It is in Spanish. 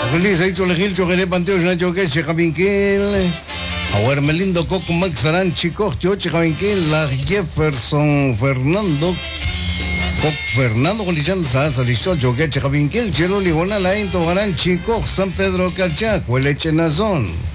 Feliz, ahí Cholejil, Chojere, Panteo, Choque, Chejavinquil. Ahora Melindo, Coco, Max, Arán, Chico, Chejavinquil, la Jefferson, Fernando. Fernando Golichan, Salichol, Choque, Chejavinquil, Chelo, Ligona, La Into, Arán, Chico, San Pedro, Calchac, Hueleche, Nazón.